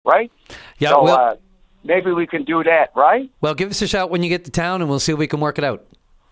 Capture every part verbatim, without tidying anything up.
right? Yeah, so well, uh, maybe we can do that, right? Well, give us a shout when you get to town, and we'll see if we can work it out.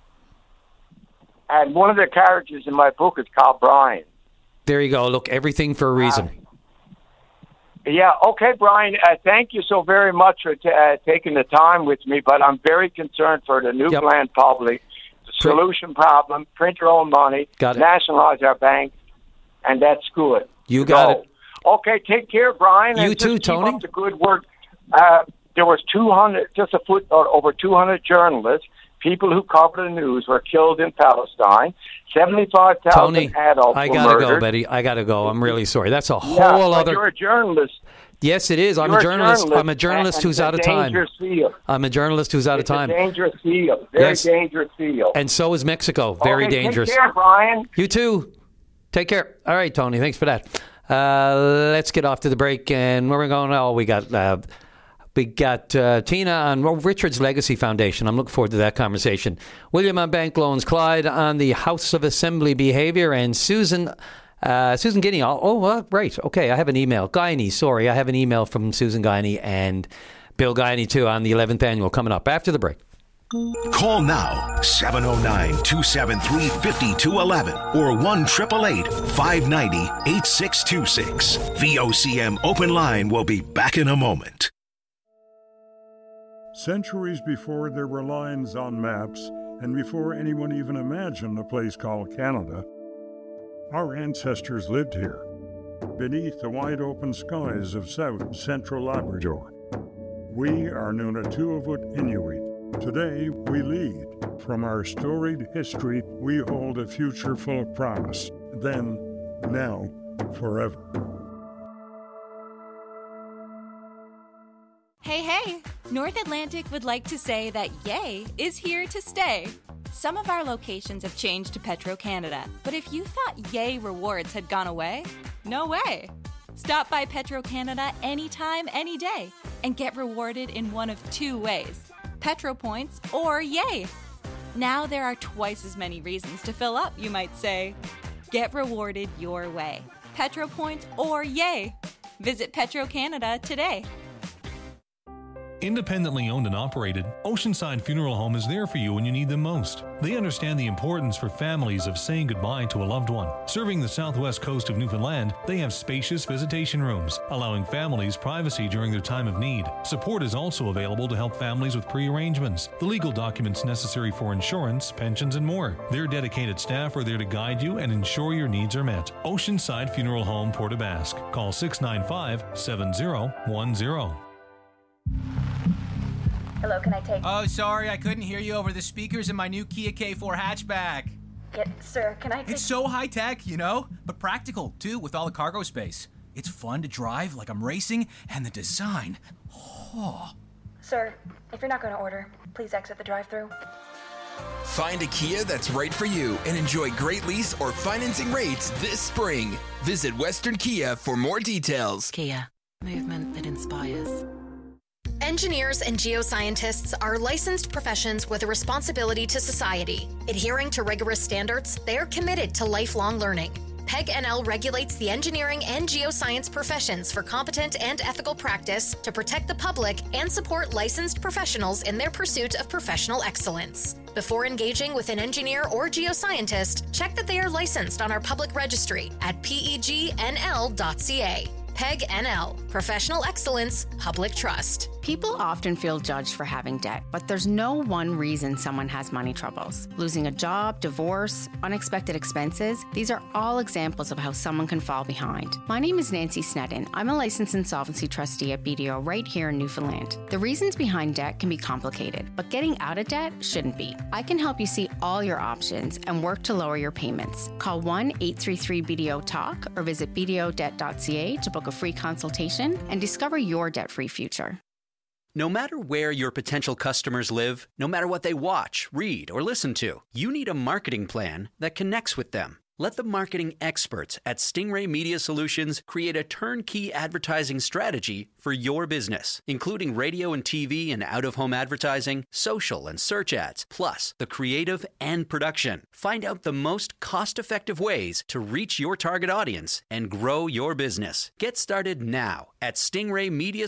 And one of the characters in my book is called Brian. There you go. Look, everything for a reason. Uh, yeah, okay, Brian, uh, thank you so very much for t- uh, taking the time with me, but I'm very concerned for the Newfoundland yep. public. The solution problem, print your own money, nationalize our bank, and that's good. You got so, it. Okay, take care, Brian. You and too, just Tony. Keep up the good work. Uh, there was two hundred, just a foot, or over two hundred journalists, people who cover the news, were killed in Palestine. seventy-five thousand adults I were gotta murdered. go, Betty. I gotta go. I'm really sorry. That's a whole yeah, but other. You're a journalist. Yes, it is. I'm You're a journalist. journalist. I'm a journalist and who's out of time. Dangerous field. I'm a journalist who's out it's of time. A dangerous field. Very yes. dangerous field. And so is Mexico. Very okay, dangerous. Take care, Brian. You too. Take care. All right, Tony. Thanks for that. Uh, let's get off to the break. And where we're going? Oh, we got uh, we got uh, Tina on Richard's Legacy Foundation. I'm looking forward to that conversation. William on bank loans. Clyde on the House of Assembly behavior. And Susan. Uh, Susan Guinea. Oh, oh uh, right. Okay, I have an email. Guiney, sorry. I have an email from Susan Guiney and Bill Guiney, too, on the eleventh annual coming up after the break. Call now, seven oh nine, two seven three, five two one one or one eight eight eight, five nine zero, eight six two six. V O C M Open Line will be back in a moment. Centuries before there were lines on maps and before anyone even imagined a place called Canada, our ancestors lived here, beneath the wide-open skies of South and Central Labrador. We are Nunatuavut Inuit. Today, we lead. From our storied history, we hold a future full of promise. Then, now, forever. Hey, hey! North Atlantic would like to say that Yay is here to stay. Some of our locations have changed to Petro-Canada, but if you thought Yay rewards had gone away, no way. Stop by Petro-Canada anytime, any day, and get rewarded in one of two ways, Petro Points or Yay. Now there are twice as many reasons to fill up, you might say. Get rewarded your way, Petro Points or Yay. Visit Petro-Canada today. Independently owned and operated, Oceanside Funeral Home is there for you when you need them most. They understand the importance for families of saying goodbye to a loved one. Serving the southwest coast of Newfoundland, they have spacious visitation rooms, allowing families privacy during their time of need. Support is also available to help families with pre-arrangements, the legal documents necessary for insurance, pensions, and more. Their dedicated staff are there to guide you and ensure your needs are met. Oceanside Funeral Home, Port aux Basques. Call six nine five, seven zero one zero. Hello, can I take... Oh, sorry, I couldn't hear you over the speakers in my new Kia K four hatchback. Yeah, sir, can I take... It's so high-tech, you know, but practical, too, with all the cargo space. It's fun to drive like I'm racing, and the design... Oh. Sir, if you're not going to order, please exit the drive-thru. Find a Kia that's right for you and enjoy great lease or financing rates this spring. Visit Western Kia for more details. Kia, movement that inspires. Engineers and geoscientists are licensed professions with a responsibility to society. Adhering to rigorous standards, they are committed to lifelong learning. P E G N L regulates the engineering and geoscience professions for competent and ethical practice to protect the public and support licensed professionals in their pursuit of professional excellence. Before engaging with an engineer or geoscientist, check that they are licensed on our public registry at P E G N L dot C A. P E G N L, Professional Excellence, Public Trust. People often feel judged for having debt, but there's no one reason someone has money troubles. Losing a job, divorce, unexpected expenses, these are all examples of how someone can fall behind. My name is Nancy Sneddon. I'm a licensed insolvency trustee at B D O right here in Newfoundland. The reasons behind debt can be complicated, but getting out of debt shouldn't be. I can help you see all your options and work to lower your payments. Call one eight three three B D O talk or visit B D O debt dot C A to book a free consultation and discover your debt-free future. No matter where your potential customers live, no matter what they watch, read, or listen to, you need a marketing plan that connects with them. Let the marketing experts at Stingray Media Solutions create a turnkey advertising strategy for your business, including radio and T V and out-of-home advertising, social and search ads, plus the creative and production. Find out the most cost-effective ways to reach your target audience and grow your business. Get started now at stingray media